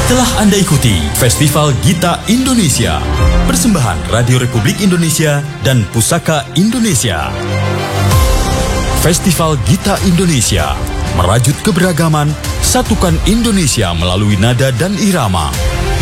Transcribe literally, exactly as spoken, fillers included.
Telah Anda ikuti Festival Gita Indonesia, persembahan Radio Republik Indonesia dan Pusaka Indonesia. Festival Gita Indonesia merajut keberagaman, satukan Indonesia melalui nada dan irama.